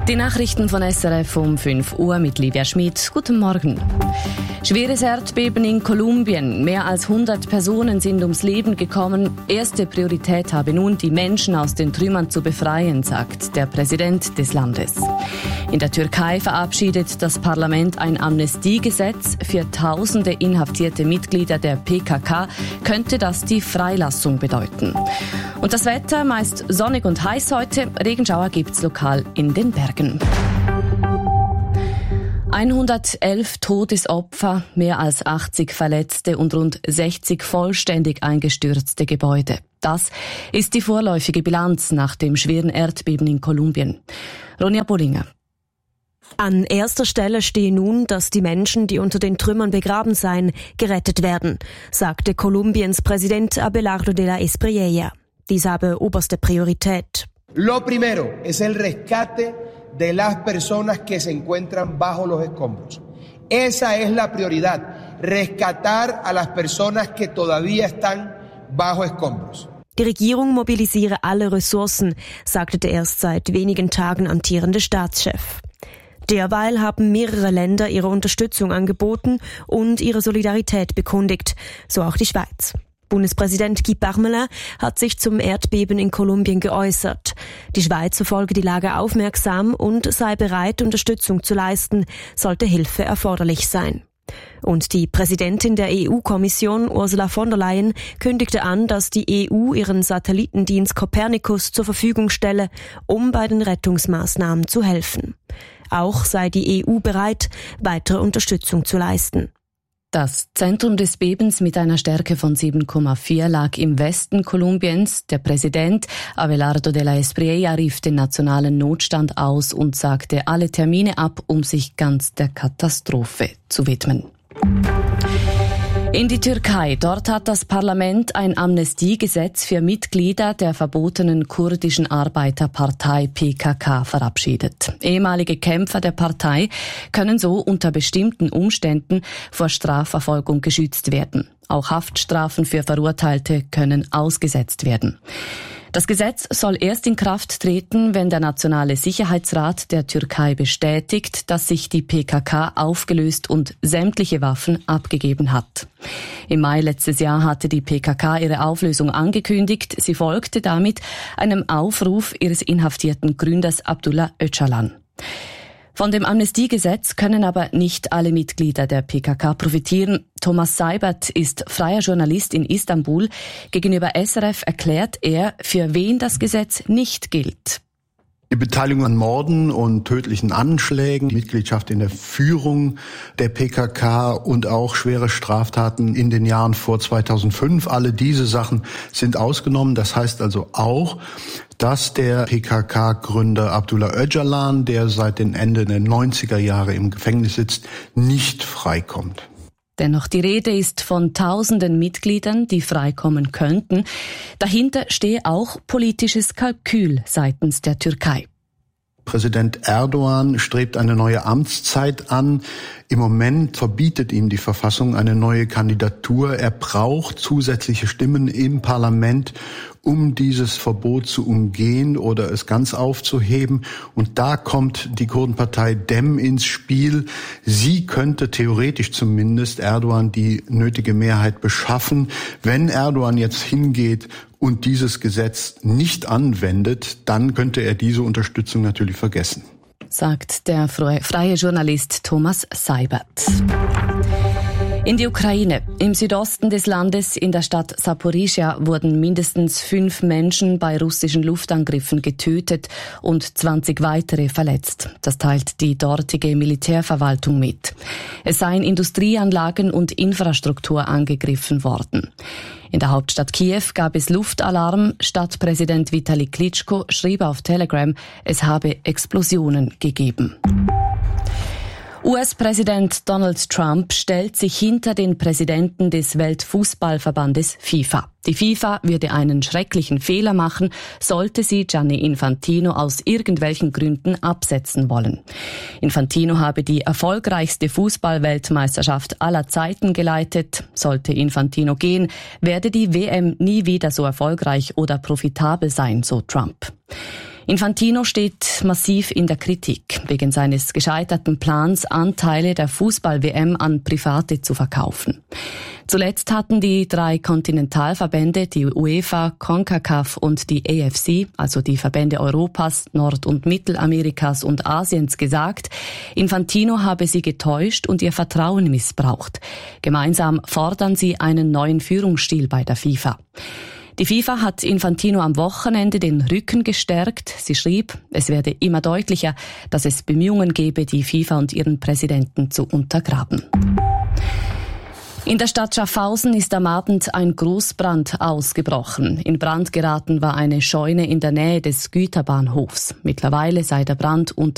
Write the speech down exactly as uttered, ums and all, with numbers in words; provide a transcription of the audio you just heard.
Die Nachrichten von S R F um fünf Uhr mit Livia Schmid. Guten Morgen. Schweres Erdbeben in Kolumbien. Mehr als hundert Personen sind ums Leben gekommen. Erste Priorität habe nun, die Menschen aus den Trümmern zu befreien, sagt der Präsident des Landes. In der Türkei verabschiedet das Parlament ein Amnestiegesetz. Für tausende inhaftierte Mitglieder der P K K könnte das die Freilassung bedeuten. Und das Wetter meist sonnig und heiß heute. Regenschauer gibt's lokal in den Bergen. hundertelf Todesopfer, mehr als achtzig Verletzte und rund sechzig vollständig eingestürzte Gebäude. Das ist die vorläufige Bilanz nach dem schweren Erdbeben in Kolumbien. Ronja Bollinger. An erster Stelle stehe nun, dass die Menschen, die unter den Trümmern begraben seien, gerettet werden, sagte Kolumbiens Präsident Abelardo de la Espriella. Dies habe oberste Priorität. Lo primero es el rescate de las personas que se encuentran bajo los escombros. Esa es la prioridad, rescatar a las personas que todavía están bajo escombros. Die Regierung mobilisiere alle Ressourcen, sagte der erst seit wenigen Tagen amtierende Staatschef. Derweil haben mehrere Länder ihre Unterstützung angeboten und ihre Solidarität bekundigt, so auch die Schweiz. Bundespräsident Guy Parmelin hat sich zum Erdbeben in Kolumbien geäußert. Die Schweiz verfolge die Lage aufmerksam und sei bereit, Unterstützung zu leisten, sollte Hilfe erforderlich sein. Und die Präsidentin der E U-Kommission, Ursula von der Leyen, kündigte an, dass die E U ihren Satellitendienst Copernicus zur Verfügung stelle, um bei den Rettungsmaßnahmen zu helfen. Auch sei die E U bereit, weitere Unterstützung zu leisten. Das Zentrum des Bebens mit einer Stärke von sieben Komma vier lag im Westen Kolumbiens. Der Präsident Abelardo de la Espriella rief den nationalen Notstand aus und sagte alle Termine ab, um sich ganz der Katastrophe zu widmen. In die Türkei. Dort hat das Parlament ein Amnestiegesetz für Mitglieder der verbotenen kurdischen Arbeiterpartei P K K verabschiedet. Ehemalige Kämpfer der Partei können so unter bestimmten Umständen vor Strafverfolgung geschützt werden. Auch Haftstrafen für Verurteilte können ausgesetzt werden. Das Gesetz soll erst in Kraft treten, wenn der Nationale Sicherheitsrat der Türkei bestätigt, dass sich die P K K aufgelöst und sämtliche Waffen abgegeben hat. Im Mai letztes Jahr hatte die P K K ihre Auflösung angekündigt. Sie folgte damit einem Aufruf ihres inhaftierten Gründers Abdullah Öcalan. Von dem Amnestiegesetz können aber nicht alle Mitglieder der P K K profitieren. Thomas Seibert ist freier Journalist in Istanbul. Gegenüber S R F erklärt er, für wen das Gesetz nicht gilt. Die Beteiligung an Morden und tödlichen Anschlägen, Mitgliedschaft in der Führung der P K K und auch schwere Straftaten in den Jahren vor zweitausendfünf, alle diese Sachen sind ausgenommen. Das heißt also auch, dass der P K K-Gründer Abdullah Öcalan, der seit den Ende der neunziger Jahre im Gefängnis sitzt, nicht freikommt. Dennoch die Rede ist von tausenden Mitgliedern, die freikommen könnten. Dahinter stehe auch politisches Kalkül seitens der Türkei. Präsident Erdogan strebt eine neue Amtszeit an. Im Moment verbietet ihm die Verfassung eine neue Kandidatur. Er braucht zusätzliche Stimmen im Parlament, um dieses Verbot zu umgehen oder es ganz aufzuheben. Und da kommt die Kurdenpartei Dem ins Spiel. Sie könnte theoretisch zumindest Erdogan die nötige Mehrheit beschaffen. Wenn Erdogan jetzt hingeht und dieses Gesetz nicht anwendet, dann könnte er diese Unterstützung natürlich vergessen, sagt der freie Journalist Thomas Seibert. In die Ukraine. Im Südosten des Landes, in der Stadt Saporischschja, wurden mindestens fünf Menschen bei russischen Luftangriffen getötet und zwanzig weitere verletzt. Das teilt die dortige Militärverwaltung mit. Es seien Industrieanlagen und Infrastruktur angegriffen worden. In der Hauptstadt Kiew gab es Luftalarm. Stadtpräsident Vitali Klitschko schrieb auf Telegram, es habe Explosionen gegeben. U S-Präsident Donald Trump stellt sich hinter den Präsidenten des Weltfußballverbandes FIFA. Die FIFA würde einen schrecklichen Fehler machen, sollte sie Gianni Infantino aus irgendwelchen Gründen absetzen wollen. Infantino habe die erfolgreichste Fußballweltmeisterschaft aller Zeiten geleitet. Sollte Infantino gehen, werde die W M nie wieder so erfolgreich oder profitabel sein, so Trump. Infantino steht massiv in der Kritik wegen seines gescheiterten Plans, Anteile der Fußball-W M an Private zu verkaufen. Zuletzt hatten die drei Kontinentalverbände, die UEFA, CONCACAF und die A F C, also die Verbände Europas, Nord- und Mittelamerikas und Asiens, gesagt, Infantino habe sie getäuscht und ihr Vertrauen missbraucht. Gemeinsam fordern sie einen neuen Führungsstil bei der FIFA. Die FIFA hat Infantino am Wochenende den Rücken gestärkt. Sie schrieb, es werde immer deutlicher, dass es Bemühungen gebe, die FIFA und ihren Präsidenten zu untergraben. In der Stadt Schaffhausen ist am Abend ein Großbrand ausgebrochen. In Brand geraten war eine Scheune in der Nähe des Güterbahnhofs. Mittlerweile sei der Brand unter